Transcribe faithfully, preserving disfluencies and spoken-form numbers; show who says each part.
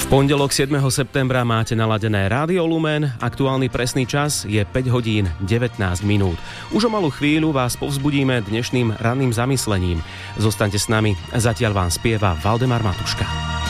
Speaker 1: pondelok siedmeho septembra máte naladené Rádio Lumen, aktuálny presný čas je päť hodín devätnásť minút. Už o malú chvíľu vás povzbudíme dnešným ranným zamyslením. Zostaňte s nami, zatiaľ vám spieva Valdemar Matuška.